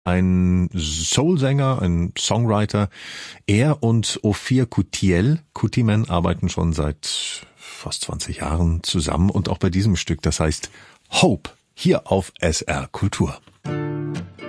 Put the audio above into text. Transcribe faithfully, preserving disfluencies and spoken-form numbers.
ein Soul-Sänger, ein Songwriter. Er und Ophir Kutiel, Kutimen, arbeiten schon seit fast zwanzig Jahren zusammen und auch bei diesem Stück, das heißt Hope, hier auf S R Kultur.